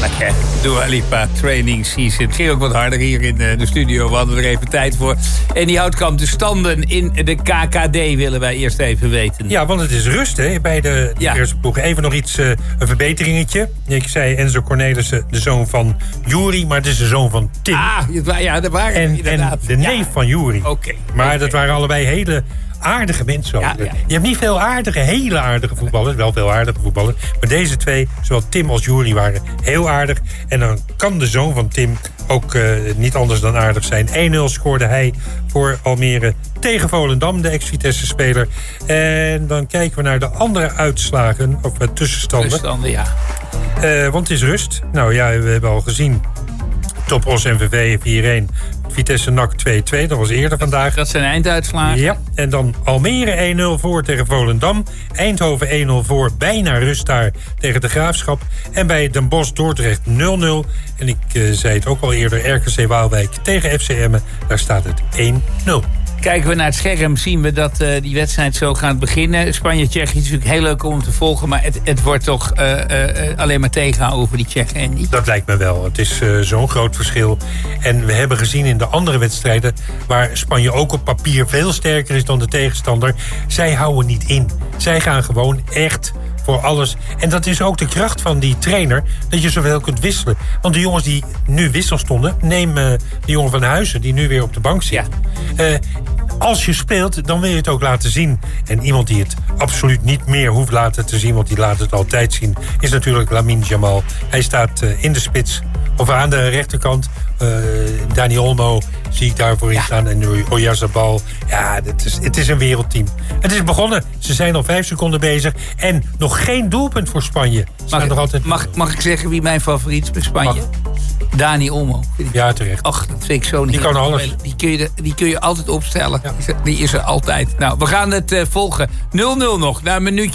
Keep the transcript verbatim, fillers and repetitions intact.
Heerlijk, hè? Dua Lipa, training season. Het ging ook wat harder hier in de studio. We hadden er even tijd voor. En die Houtkamp, de standen in de K K D willen wij eerst even weten. Ja, want het is rust hè, bij de, de ja. eerste ploeg. Even nog iets, uh, een verbeteringetje. Ik zei Enzo Cornelissen, de zoon van Juri, maar het is de zoon van Tim. Ah, ja, dat waren en, inderdaad. En de neef ja. van Juri. Oké. Okay. Maar okay. dat waren allebei hele aardige mensen. Ja, ja. Je hebt niet veel aardige, hele aardige voetballers. Wel veel aardige voetballers. Maar deze twee, zowel Tim als Juri, waren heel aardig. En dan kan de zoon van Tim ook uh, niet anders dan aardig zijn. één nul scoorde hij voor Almere tegen Volendam, de ex-Vitesse-speler. En dan kijken we naar de andere uitslagen, of uh, tussenstanden. Tussenstanden, ja. Uh, want het is rust. Nou ja, we hebben al gezien. Top Os M V V vier-een. Vitesse N A C twee-twee, dat was eerder vandaag. Dat zijn einduitslagen. Ja, en dan Almere één nul voor tegen Volendam. Eindhoven één nul voor, bijna rust daar tegen de Graafschap. En bij Den Bosch Dordrecht nul nul. En ik uh, zei het ook al eerder, R K C Waalwijk tegen F C Emmen. Daar staat het één nul. Kijken we naar het scherm, zien we dat uh, die wedstrijd zo gaat beginnen. Spanje-Tsjechië is natuurlijk heel leuk om te volgen, maar het, het wordt toch uh, uh, alleen maar tegenhouden over die Tsjechen en niet. Dat lijkt me wel. Het is uh, zo'n groot verschil. En we hebben gezien in de andere wedstrijden, waar Spanje ook op papier veel sterker is dan de tegenstander, zij houden niet in. Zij gaan gewoon echt voor alles. En dat is ook de kracht van die trainer, dat je zoveel kunt wisselen. Want de jongens die nu wissel stonden, neem uh, de jongen van Huizen, die nu weer op de bank zit. Ja. Uh, als je speelt, dan wil je het ook laten zien. En iemand die het absoluut niet meer hoeft laten te zien, want die laat het altijd zien, is natuurlijk Lamine Jamal. Hij staat uh, in de spits, of aan de rechterkant. Uh, Dani Olmo zie ik daarvoor in staan. Ja. En Oyarzabal. Ja, het is, het is een wereldteam. Het is begonnen. Ze zijn al vijf seconden bezig. En nog geen doelpunt voor Spanje. Mag, nog altijd... mag, mag ik zeggen wie mijn favoriet is bij Spanje? Mag. Dani Olmo. Ja, terecht. Ach, dat vind ik zo niet. Die kan alles. Die kun, je, die kun je altijd opstellen. Ja. Die is er altijd. Nou, we gaan het uh, volgen. nul nul nog, na een minuutje.